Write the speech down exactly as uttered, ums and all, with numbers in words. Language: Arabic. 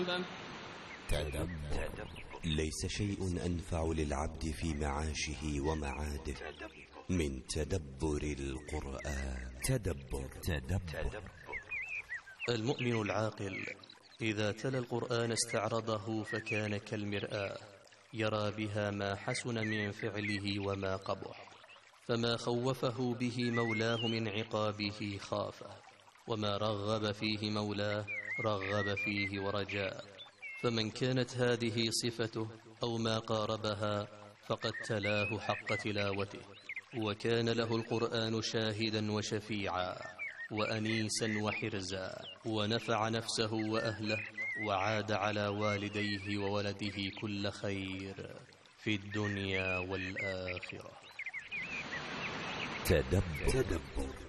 ذنبه. تدبر. ليس شيء أنفع للعبد في معاشه ومعاده من تدبر القرآن. تدبر. تدبر. المؤمن العاقل إذا تلا القرآن استعرضه فكان كالمرآة، يرى بها ما حسن من فعله وما قبح، فما خوفه به مولاه من عقابه خافه، وما رغب فيه مولاه رغب فيه ورجاه. فمن كانت هذه صفته أو ما قاربها فقد تلاه حق تلاوته، وكان له القرآن شاهدا وشفيعا وأنيسا وحرزا، ونفع نفسه وأهله، وعاد على والديه وولده كل خير في الدنيا والآخرة. تدبر. تدبر.